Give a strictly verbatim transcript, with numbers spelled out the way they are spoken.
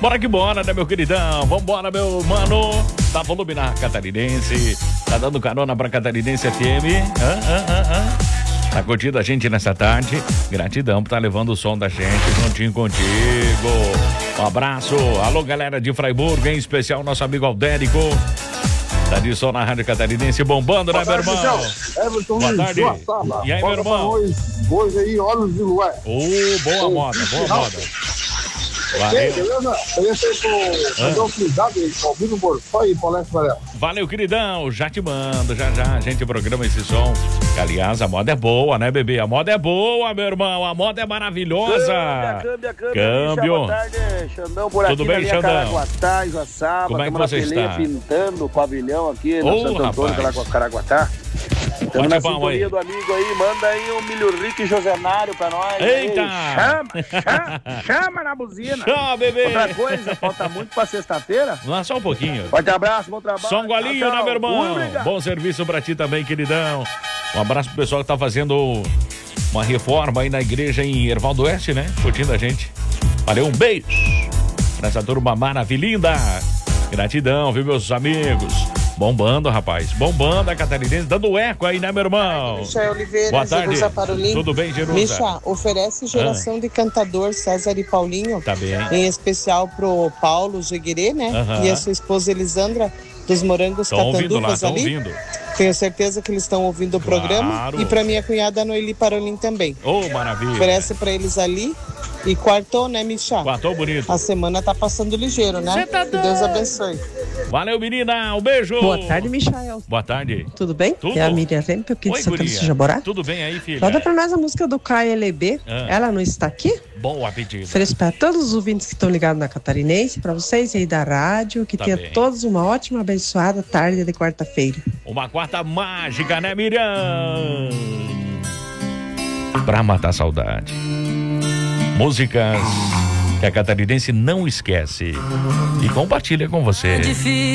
Bora que bora, né, meu queridão? Vambora, meu mano. Tá volume na Catarinense. Tá dando carona pra Catarinense F M. Hã, hã, hã, hã. Tá curtindo a gente nessa tarde. Gratidão por tá levando o som da gente juntinho contigo. Um abraço. Alô, galera de Fraiburgo, em especial nosso amigo Aldérico. Tá de som na Rádio Catarinense bombando, né, meu irmão? Everton Boa Luiz, tarde. boa tarde. E aí, meu irmão? Hoje, hoje aí, olhos de luar. Ô, oh, boa moda, boa moda. Valeu. Beleza? Esse aí pro André Cuidado, Albino Borfó e Paulete Varela. Valeu, queridão. Já te mando, já já a gente programa esse som. Aliás, a moda é boa, né, bebê? A moda é boa, meu irmão. A moda é maravilhosa. Câmbio, câmbio, câmbio. Boa tarde, Xandão, por Tudo aqui bem, na linha Xandão? Caraguatá, Joaçaba. Como é que Estamos você na peleia está? pintando o pavilhão aqui no Ô, Santo Antônio, rapaz. Caraguatá. Estamos na Bate palma sintonia aí. do amigo aí. Manda aí um milho rico e josenário pra nós. Eita! Aí. Chama, chama, chama na buzina. Tchau, bebê. Outra coisa, falta muito pra sexta-feira. Não, só um pouquinho. Forte abraço, bom trabalho. Só um golinho, Tchau, né, tchau. meu irmão? Fui, obrigado. Bom serviço pra ti também, queridão. Um abraço pro pessoal que tá fazendo uma reforma aí na igreja em Ervaldo Oeste, né? Curtindo a gente. Valeu, um beijo pra essa turma maravilhinda. Gratidão, viu, meus amigos? Bombando, rapaz. Bombando a Catarinense, dando eco aí, né, meu irmão? Michel Oliveira, Boa tarde. Jerusa Parolim. Tudo bem, Jerusa? Micha, oferece geração de cantador César e Paulinho. Tá bem. Em especial pro Paulo Jeguerê, né? Aham. E a sua esposa Elisandra, dos Morangos Estão ouvindo lá, Catanduvas estão ali. ouvindo. Tenho certeza que eles estão ouvindo o Claro. programa. E pra minha cunhada Noeli Parolim também. Ô, maravilha. Oferece pra eles ali. E quartou, né, Micha? Quartou bonito. A semana tá passando ligeiro, né? Cê tá que Deus abençoe. Valeu, menina. Um beijo. Boa tarde, Michael. Boa tarde. Tudo bem? Tudo. É a Miriam Rempe, aqui de Oi, Santa guria. Lúcia de Jaborá. Tudo bem aí, filha? Roda pra nós a música do K L B. Ah. Ela não está aqui? Bom apetite. Ofereço para todos os ouvintes que estão ligados na Catarinense, para vocês aí da rádio, que Tá tenha bem. todos uma ótima, abençoada tarde de quarta-feira. Uma quarta mágica, né, Miriam? Pra matar a saudade. Músicas que a Catarinense não esquece. E compartilha com você.